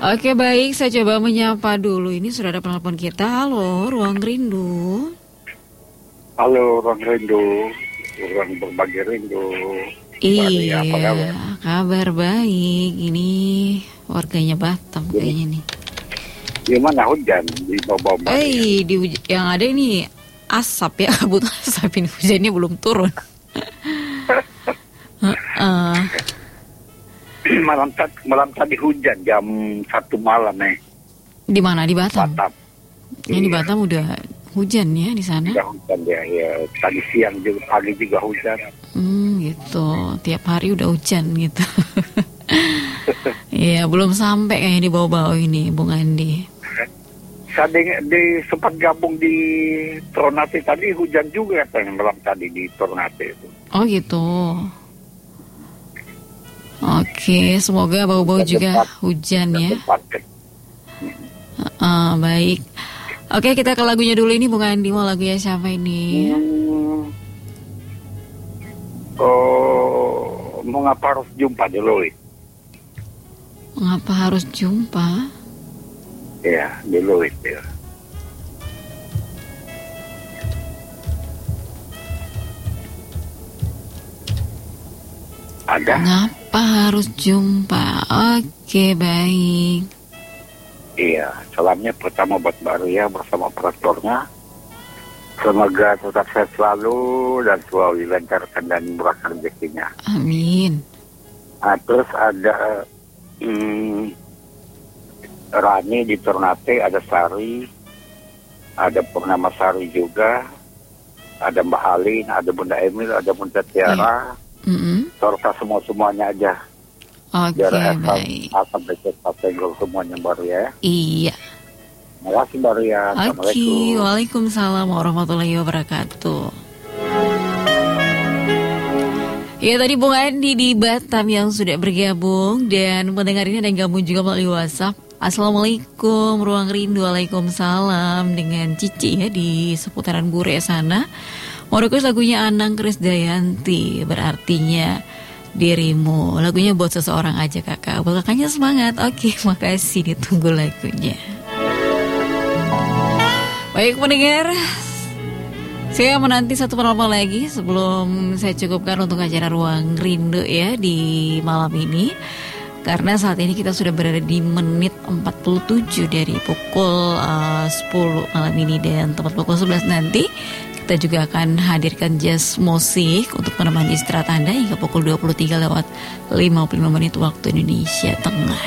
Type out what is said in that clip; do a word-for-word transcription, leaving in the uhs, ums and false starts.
Oke, baik, saya coba menyapa dulu. Ini sudah ada penelpon kita. Halo, Ruang Rindu. Halo, Ruang Rindu. Ruang berbagi rindu. Iya, apa kabar? kabar baik. Ini warganya Batam kayaknya nih. Gimana hujan di bawah-bawah? Eh, di huj- yang ada ini asap ya, kabut asap ini, hujannya belum turun. uh, malam tadi malam tadi hujan jam satu malam nih. Di mana? Di Batam. Batam. Ya, di Iya. Batam udah hujan ya di sana. Udah hujan ya, ya. Tadi siang juga, pagi juga hujan. Hmm, gitu. Tiap hari udah hujan gitu. Iya, belum sampai kayaknya di bawah-bawah ini, Bung Andi. Saya di, di sempat gabung di Ternate tadi hujan juga katanya malam tadi di Ternate itu. Oh gitu. Oke, semoga bau-bau juga Tempat- hujan ya. tempat. Uh, baik. Oke, kita ke lagunya dulu ini, Bung Andi. Mau lagunya siapa ini? Hmm. Oh, mengapa harus jumpa di Loit? Mengapa harus jumpa? Ya, di Loit ya. Ada? Mengapa harus jumpa? Oke, baik. Iya, salamnya pertama buat Mbak Ria bersama operatornya. Semoga tetap sehat selalu dan selalu dilancarkan dan murahkan rezekinya. Amin. Nah, terus ada hmm, Rani di Ternate, ada Sari, ada Purnama Sari juga, ada Mbak Halin, ada Bunda Emil, ada Bunda Tiara. Mm-mm. Serta semua-semuanya aja. Oke, Biar baik. akan becek tenggol semuanya Mbak Ria ya. Iya. Terima kasih Mbak Ria. Oke, Assalamualaikum. waalaikumsalam warahmatullahi wabarakatuh. Ya, tadi Bung Andi di Batam yang sudah bergabung, dan pendengar ini ada yang gabung juga melalui WhatsApp. Assalamualaikum, Ruang Rindu. Waalaikumsalam, dengan Cici ya di seputaran Bure sana. Mau request lagunya Anang Krisdayanti, berartinya dirimu. Lagunya buat seseorang aja kakak. Buat kakaknya semangat. Oke, makasih, ditunggu lagunya. Baik pendengar, saya menanti satu penelpon lagi sebelum saya cukupkan untuk acara Ruang Rindu ya di malam ini. Karena saat ini kita sudah berada di menit empat puluh tujuh dari pukul uh, sepuluh malam ini. Dan tepat pukul sebelas nanti kita juga akan hadirkan jazz musik untuk menemani istirahat Anda hingga pukul dua puluh tiga lewat lima puluh lima menit waktu Indonesia Tengah.